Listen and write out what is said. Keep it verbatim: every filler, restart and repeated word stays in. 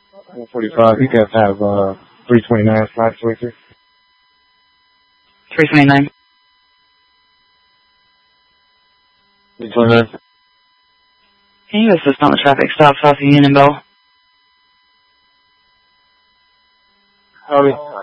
one forty-five, you guys have uh, three twenty-nine slide switcher. three twenty-nine. three twenty-nine. Can you assist on the traffic stop south of Union and Bell? Howdy.